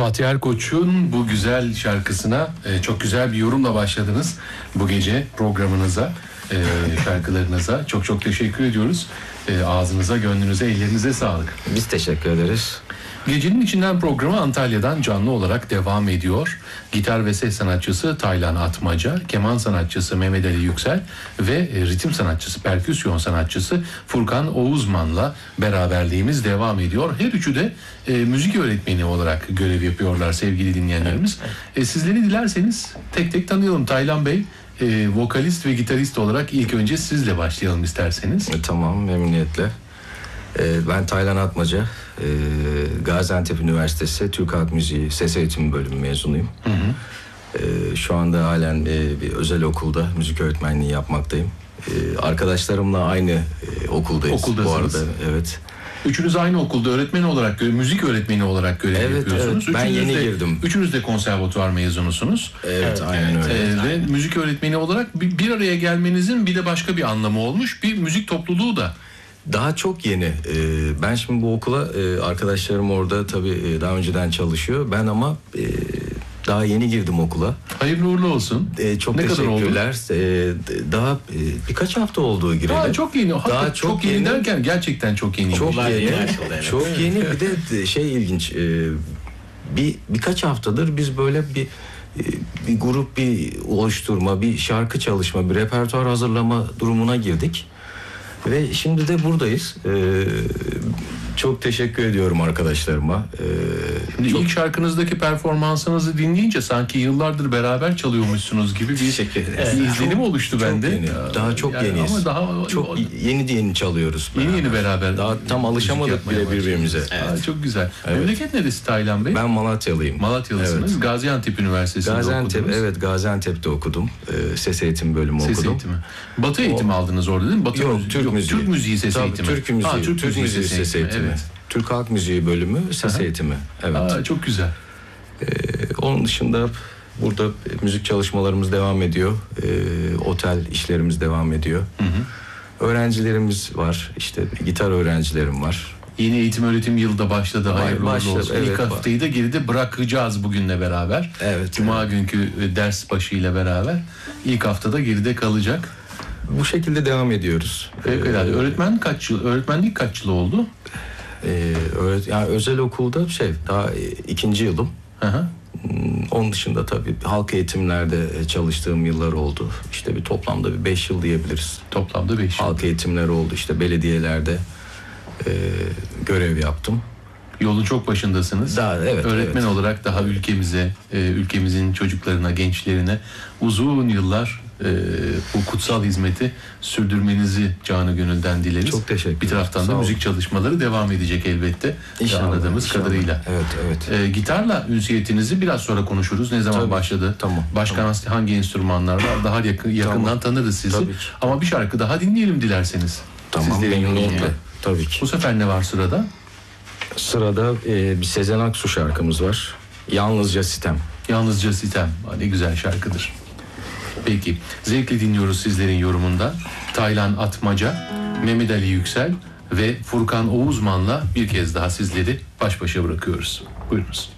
Fatih Erkoç'un bu güzel şarkısına çok güzel bir yorumla başladınız bu gece programınıza, şarkılarınıza. Çok çok teşekkür ediyoruz. Ağzınıza, gönlünüze, ellerinize sağlık. Biz teşekkür ederiz. Gecenin içinden programı Antalya'dan canlı olarak devam ediyor. Gitar ve ses sanatçısı Taylan Atmaca, keman sanatçısı Mehmet Ali Yüksel ve ritim sanatçısı, perküsyon sanatçısı Furkan Oğuzman'la beraberliğimiz devam ediyor. Her üçü de müzik öğretmeni olarak görev yapıyorlar sevgili dinleyenlerimiz. Sizleri dilerseniz tek tek tanıyalım. Taylan Bey, vokalist ve gitarist olarak ilk önce sizle başlayalım isterseniz. Tamam, memnuniyetle. Ben Taylan Atmaca, Gaziantep Üniversitesi Türk Halk Müziği Ses Eğitimi Bölümü mezunuyum. Hı hı. Şu anda halen bir özel okulda müzik öğretmenliği yapmaktayım. Arkadaşlarımla aynı okuldayız. Okuldasınız. Bu arada, evet. Üçünüz aynı okulda öğretmen olarak, müzik öğretmeni olarak görev yapıyorsunuz. Evet, ben yeni girdim. Üçünüz de konservatuvar mezunusunuz. Evet, aynen öyle. Ve müzik öğretmeni olarak bir araya gelmenizin bir de başka bir anlamı olmuş. Bir müzik topluluğu da. Daha çok yeni. Ben şimdi bu okula, arkadaşlarım orada tabii daha önceden çalışıyor. Ben ama daha yeni girdim okula. Hayırlı uğurlu olsun. Çok ne teşekkürler. Daha birkaç hafta olduğu gireli. Çok yeni. Daha çok yeni derken gerçekten çok yeni. Çok yeni. Çok yeni. Bir de ilginç. Birkaç haftadır biz böyle bir grup, bir oluşturma, bir şarkı çalışma, bir repertuar hazırlama durumuna girdik. Ve şimdi de buradayız. Çok teşekkür ediyorum arkadaşlarıma. Şimdi ilk şarkınızdaki performansınızı dinleyince sanki yıllardır beraber çalıyormuşsunuz gibi bir izlenim oluştu bende. Yeni. Daha çok yeniyiz. Ama daha çok yeni çalıyoruz. Yeni beraber. Daha tam alışamadık bile birbirimize. Evet. Çok güzel. Evet. Memleket neresi Taylan Bey? Ben Malatyalıyım. Malatyalısınız. Evet. Gaziantep Üniversitesi'nde okudunuz. Evet, Gaziantep'te okudum. Ses eğitimi bölümü okudum. Ses eğitimi. Batı eğitimi aldınız orada değil mi? Türk müziği ses eğitimi. Türk müziği ses eğitimi. Evet. Türk Halk Müziği bölümü ses eğitimi. Evet. Çok güzel. Onun dışında burada müzik çalışmalarımız devam ediyor. Otel işlerimiz devam ediyor. Hı hı. Öğrencilerimiz var. İşte gitar öğrencilerim var. Yeni eğitim öğretim yılı da başladı. Hayırlı olsun. Evet, İlk haftayı da geride bırakacağız bugünle beraber. Evet. Cuma günkü ders başıyla beraber. İlk haftada geride kalacak. Bu şekilde devam ediyoruz. Öğretmenlik kaç yıl oldu? Yani özel okulda daha 2. yılım. Hı. Onun dışında tabii halk eğitimlerde çalıştığım yıllar oldu. İşte bir toplamda bir 5 yıl diyebiliriz. Toplamda 5 yıl. Halk eğitimleri oldu. İşte belediyelerde görev yaptım. Yolun çok başındasınız. Öğretmen olarak daha ülkemize, ülkemizin çocuklarına, gençlerine uzun yıllar bu kutsal hizmeti sürdürmenizi canı gönülden dileriz. Çok teşekkür ederim. Bir taraftan da müzik çalışmaları devam edecek elbette. İnşallah, anladığımız kadarıyla. Evet. Gitarla ünsiyetinizi biraz sonra konuşuruz. Ne zaman başladı? Tamam. Başka hangi enstrümanlar var? Daha yakından tanırız sizi. Ama bir şarkı daha dinleyelim dilerseniz. Tamam. Memnuniyetle. Tabii ki. Bu sefer ne var sırada? Sırada bir Sezen Aksu şarkımız var. Yalnızca Sitem. Yalnızca Sitem. Ne güzel şarkıdır. Peki. Zevkle dinliyoruz sizlerin yorumunda. Taylan Atmaca, Mehmet Ali Yüksel ve Furkan Oğuzman'la bir kez daha sizleri baş başa bırakıyoruz. Buyurunuz.